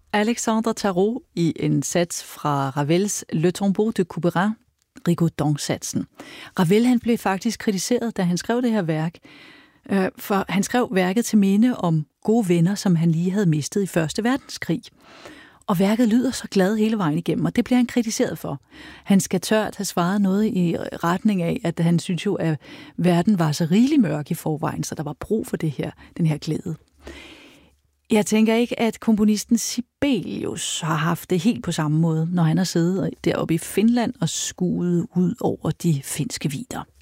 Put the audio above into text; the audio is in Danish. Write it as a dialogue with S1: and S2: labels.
S1: Alexandre Tarot i en sats fra Ravels Le Tombeau de Couperin, Rigaudon-satsen. Ravel han blev faktisk kritiseret, da han skrev det her værk, for han skrev værket til minde om gode venner, som han lige havde mistet i Første Verdenskrig. Og værket lyder så glad hele vejen igennem, og det bliver han kritiseret for. Han skal tørt have svaret noget i retning af, at han synes jo, at verden var så rigelig mørk i forvejen, så der var brug for den her glæde. Jeg tænker ikke, at komponisten Sibelius har haft det helt på samme måde, når han har siddet deroppe i Finland og skuet ud over de finske vidder.